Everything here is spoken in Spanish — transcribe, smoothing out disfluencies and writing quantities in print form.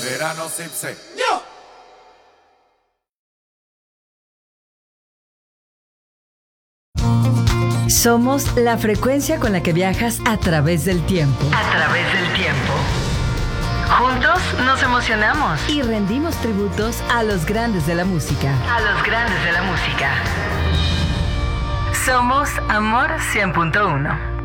Verano Sipse. Somos la frecuencia con la que viajas a través del tiempo. A través del tiempo. Juntos nos emocionamos. Y rendimos tributos a los grandes de la música. A los grandes de la música. Somos Amor 100.1.